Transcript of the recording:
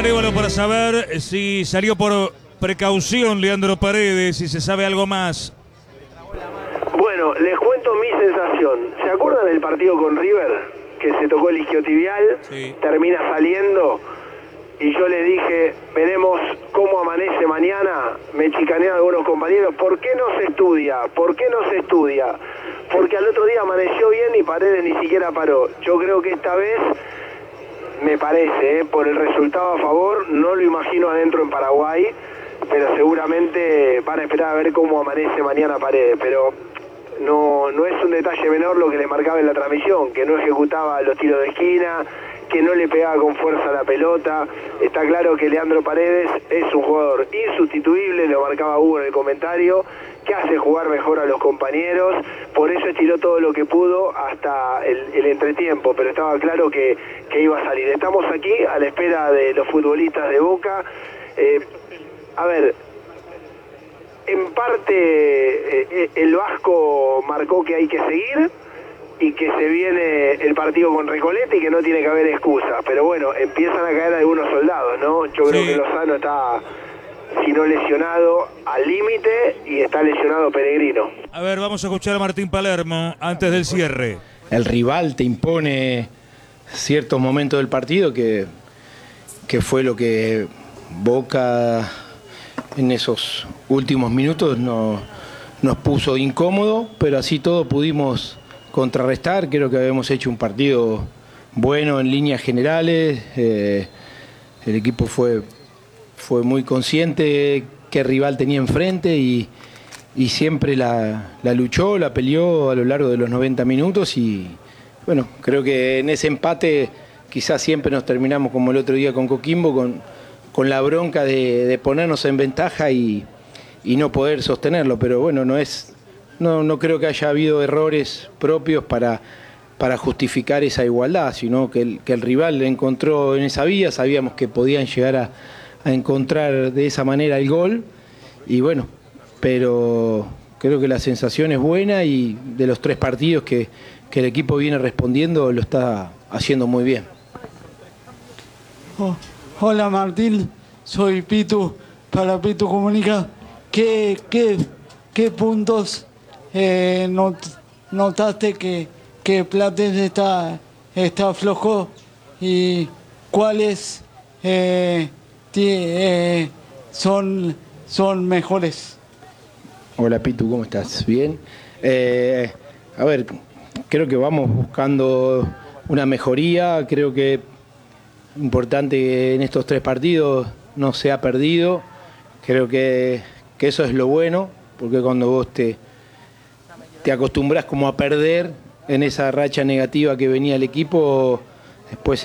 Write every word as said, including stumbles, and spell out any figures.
Bueno, para saber si salió por precaución Leandro Paredes, y se sabe algo más. Bueno, les cuento mi sensación. ¿Se acuerdan del partido con River? Que se tocó el isquiotibial, Sí. Termina saliendo, y yo le dije, veremos cómo amanece mañana. Me chicanean algunos compañeros, ¿por qué no se estudia? ¿Por qué no se estudia? Porque al otro día amaneció bien y Paredes ni siquiera paró. Yo creo que esta vez, me parece, ¿eh? por el resultado a favor, no lo imagino adentro en Paraguay, pero seguramente van a esperar a ver cómo amanece mañana Paredes, pero no, no es un detalle menor lo que le marcaba en la transmisión, que no ejecutaba los tiros de esquina, que no le pegaba con fuerza a la pelota. Está claro que Leandro Paredes es un jugador insustituible, lo marcaba Hugo en el comentario, que hace jugar mejor a los compañeros, por eso estiró todo lo que pudo hasta el, el entretiempo, pero estaba claro que, que iba a salir. Estamos aquí a la espera de los futbolistas de Boca. Eh, a ver, en parte eh, el Vasco marcó que hay que seguir y que se viene el partido con Recoleta y que no tiene que haber excusa, pero bueno, empiezan a caer algunos soldados, ¿no? Yo creo Sí. que Lozano está, si no lesionado, al límite, y está lesionado Peregrino. A ver, vamos a escuchar a Martín Palermo antes del cierre. El rival te impone ciertos momentos del partido que, que fue lo que Boca en esos últimos minutos no, nos puso incómodo, pero así todo pudimos contrarrestar. Creo que habíamos hecho un partido bueno en líneas generales. Eh, el equipo fue, fue muy consciente qué rival tenía enfrente y, y siempre la, la luchó, la peleó a lo largo de los noventa minutos, y bueno, creo que en ese empate quizás siempre nos terminamos como el otro día con Coquimbo, con, con la bronca de, de ponernos en ventaja y, y no poder sostenerlo, pero bueno, no es... No, no creo que haya habido errores propios para, para justificar esa igualdad, sino que el, que el rival encontró en esa vía, sabíamos que podían llegar a, a encontrar de esa manera el gol, y bueno, pero creo que la sensación es buena, y de los tres partidos que, que el equipo viene respondiendo lo está haciendo muy bien. Oh, hola Martín, soy Pitu, para Pitu Comunica. ¿Qué, qué, qué puntos Eh, not, notaste que, que Platense está, está flojo, y cuáles eh, eh, son, son mejores? Hola Pitu, ¿cómo estás? ¿Bien? Eh, a ver, creo que vamos buscando una mejoría. Creo que es importante que en estos tres partidos no se ha perdido. Creo que, que eso es lo bueno, porque cuando vos te te acostumbras como a perder en esa racha negativa que venía el equipo, después